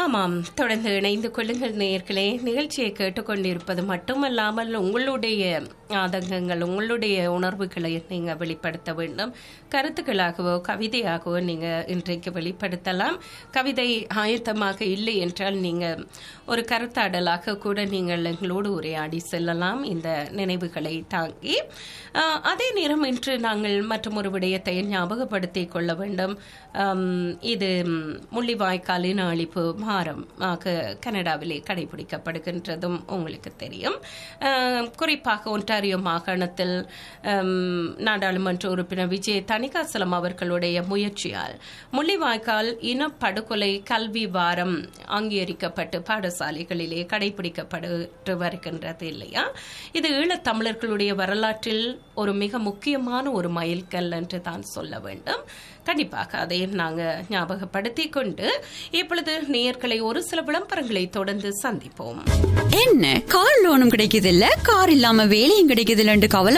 ஆமாம், தொடர்ந்து இணைந்து கொள்ளுங்கள் நேயர்களே. நிகழ்ச்சியை கேட்டுக்கொண்டிருப்பது மட்டுமல்லாமல் உங்களுடைய ஆதங்கங்கள், உங்களுடைய உணர்வுகளை நீங்கள் வெளிப்படுத்த வேண்டும். கருத்துக்களாகவோ கவிதையாகவோ நீங்கள் இன்றைக்கு வெளிப்படுத்தலாம். கவிதை ஆயத்தமாக இல்லை என்றால் நீங்கள் ஒரு கருத்தாடலாக கூட நீங்கள் எங்களோடு உரையாடி செல்லலாம் இந்த நினைவுகளை தாங்கி. அதே நேரம் இன்று நாங்கள் மற்றும் ஒரு விடயத்தை ஞாபகப்படுத்திக் கொள்ள வேண்டும். இது முள்ளிவாய்க்காலின் அழிப்பு வாரமாக கனடாவிலே கடைபிடிக்கப்படுகின்றதும் உங்களுக்கு தெரியும். குறிப்பாக ஒன்டாரியோ மாகாணத்தில் நாடாளுமன்ற உறுப்பினர் விஜய் தணிகாசலம் அவர்களுடைய முயற்சியால் முள்ளிவாய்க்கால் இனப்படுகொலை கல்வி வாரம் அங்கீகரிக்கப்பட்டு பாடசாலைகளிலே கடைபிடிக்கப்பட்டு வருகின்றது இல்லையா? இது ஈழத்தமிழர்களுடைய வரலாற்றில் ஒரு மிக முக்கியமான ஒரு மைல்கல் என்று தான் சொல்ல வேண்டும். கண்டிப்பாக அதையும் நாங்கள் ஞாபகப்படுத்திக் கொண்டு இப்பொழுது நேயர்களை ஒரு சில விளம்பரங்களை தொடர்ந்து சந்திப்போம். என்ன கார் லோனும் கிடைக்குது இல்ல, கார் இல்லாம வேலையும் கிடைக்குது இல்லன்னு கவலை